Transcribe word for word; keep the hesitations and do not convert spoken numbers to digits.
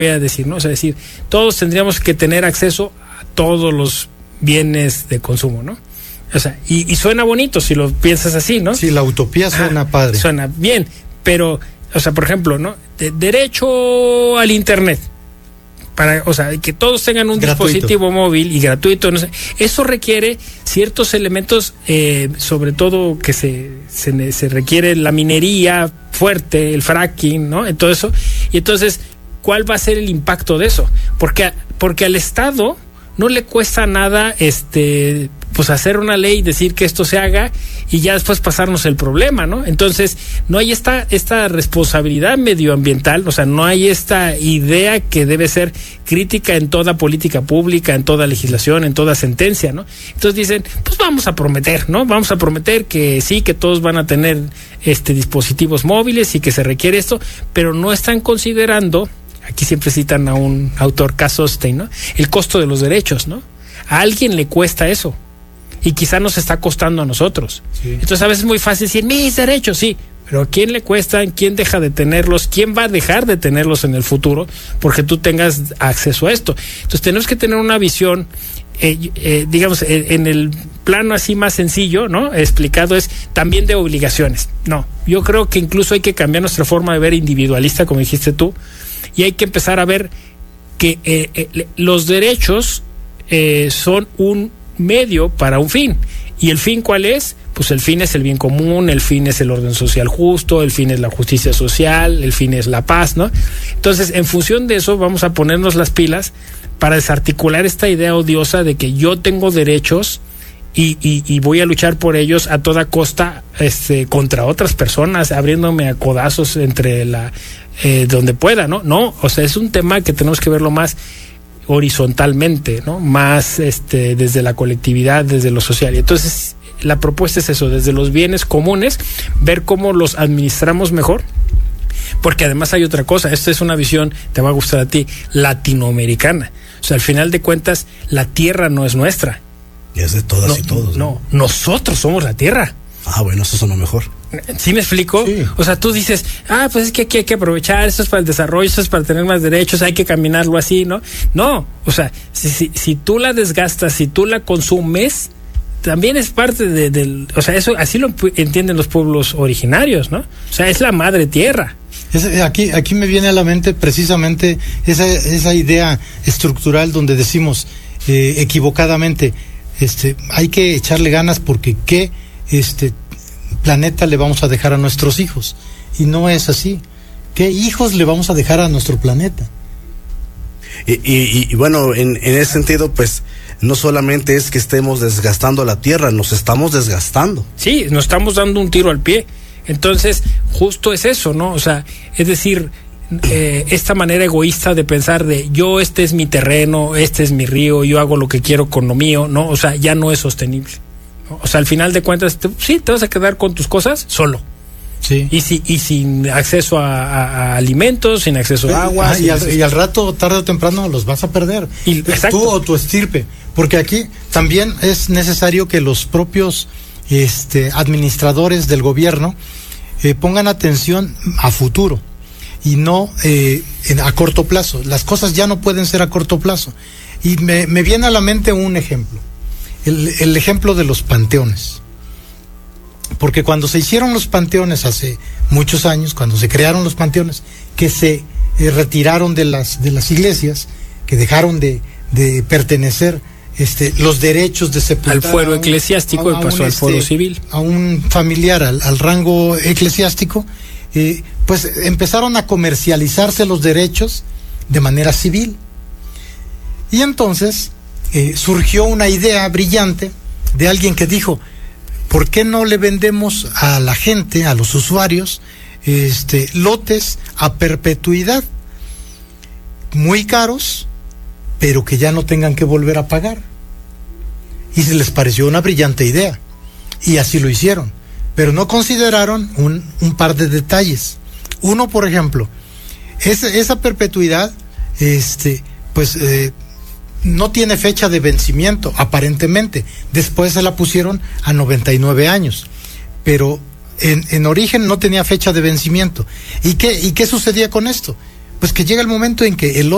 voy a decir, ¿no? O sea, decir, todos tendríamos que tener acceso a todos los bienes de consumo, ¿no? O sea, y, y suena bonito si lo piensas así, ¿no? Sí, la utopía suena ah, padre. Suena bien, pero, o sea, por ejemplo, ¿no? De, derecho al internet. Para, o sea, que todos tengan un gratuito. dispositivo móvil y gratuito, no sé, eso requiere ciertos elementos, eh, sobre todo que se, se se requiere la minería fuerte, el fracking, ¿no? En todo eso. Y entonces, ¿cuál va a ser el impacto de eso? Porque porque al Estado no le cuesta nada, este, pues hacer una ley y decir que esto se haga y ya después pasarnos el problema, ¿no? Entonces, no hay esta, esta responsabilidad medioambiental, o sea, no hay esta idea que debe ser crítica en toda política pública, en toda legislación, en toda sentencia, ¿no? Entonces dicen, pues vamos a prometer, ¿no? Vamos a prometer que sí, que todos van a tener este dispositivos móviles y que se requiere esto, pero no están considerando, aquí siempre citan a un autor, Cass Sunstein, ¿no? El costo de los derechos, ¿no? A alguien le cuesta eso. Y quizá nos está costando a nosotros. Sí. Entonces a veces es muy fácil decir, mis derechos, sí, pero ¿a quién le cuestan? ¿Quién deja de tenerlos? ¿Quién va a dejar de tenerlos en el futuro? Porque tú tengas acceso a esto. Entonces tenemos que tener una visión, eh, eh, digamos, eh, en el plano así más sencillo, ¿no? Explicado es también de obligaciones. No, yo creo que incluso hay que cambiar nuestra forma de ver individualista, como dijiste tú, y hay que empezar a ver que eh, eh, los derechos eh, son un medio para un fin. ¿Y el fin cuál es? Pues el fin es el bien común, el fin es el orden social justo, el fin es la justicia social, el fin es la paz, ¿no? Entonces, en función de eso, vamos a ponernos las pilas para desarticular esta idea odiosa de que yo tengo derechos y, y, y voy a luchar por ellos a toda costa, este, contra otras personas, abriéndome a codazos entre la, eh, donde pueda, ¿no? No, o sea, es un tema que tenemos que verlo más horizontalmente, ¿no? Más este desde la colectividad, desde lo social. Y entonces la propuesta es eso, desde los bienes comunes, ver cómo los administramos mejor, porque además hay otra cosa, esta es una visión, te va a gustar a ti, latinoamericana. O sea, al final de cuentas, la tierra no es nuestra. Y es de todas no, y todos. No, ¿no? Nosotros somos la tierra. Ah, bueno, eso sonó mejor. ¿Sí me explico? Sí. O sea, tú dices, ah, pues es que aquí hay que aprovechar, esto es para el desarrollo, esto es para tener más derechos, hay que caminarlo así, ¿no? No, o sea, si, si, si tú la desgastas, si tú la consumes, también es parte de, del, o sea, eso así lo entienden los pueblos originarios, ¿no? O sea, es la madre tierra. Es, aquí, aquí me viene a la mente precisamente esa, esa idea estructural donde decimos eh, equivocadamente, este, hay que echarle ganas porque qué, este, planeta le vamos a dejar a nuestros hijos, y no es así. ¿Qué hijos le vamos a dejar a nuestro planeta? Y, y, y bueno, en, en ese sentido, pues no solamente es que estemos desgastando la tierra, nos estamos desgastando. Sí, nos estamos dando un tiro al pie. Entonces, justo es eso, ¿no? O sea, es decir, eh, esta manera egoísta de pensar de yo, este es mi terreno, este es mi río, yo hago lo que quiero con lo mío, ¿no? O sea, ya no es sostenible. O sea, al final de cuentas, te, sí, te vas a quedar con tus cosas solo. Sí. Y, si, y sin acceso a, a, a alimentos, sin acceso a agua. Ah, y, al, y al rato, tarde o temprano, los vas a perder. Y, tú o tu estirpe. Porque aquí también es necesario que los propios este, administradores del gobierno eh, pongan atención a futuro y no eh, en, a corto plazo. Las cosas ya no pueden ser a corto plazo. Y me, me viene a la mente un ejemplo. El, el ejemplo de los panteones, porque cuando se hicieron los panteones hace muchos años, cuando se crearon los panteones, que se eh, retiraron de las de las iglesias, que dejaron de, de pertenecer este los derechos de sepultar al fuero eclesiástico y pasó al fuero civil, a un familiar, al, al rango eclesiástico, eh, pues empezaron a comercializarse los derechos de manera civil, y entonces Eh, surgió una idea brillante de alguien que dijo, ¿por qué no le vendemos a la gente, a los usuarios, este, lotes a perpetuidad, muy caros, pero que ya no tengan que volver a pagar? Y se les pareció una brillante idea, y así lo hicieron, pero no consideraron un, un par de detalles. Uno, por ejemplo, esa, esa perpetuidad, este, pues, eh, no tiene fecha de vencimiento, aparentemente. Después se la pusieron a noventa y nueve años, pero en, en origen no tenía fecha de vencimiento. ¿Y qué, y qué sucedía con esto? Pues que llega el momento en que el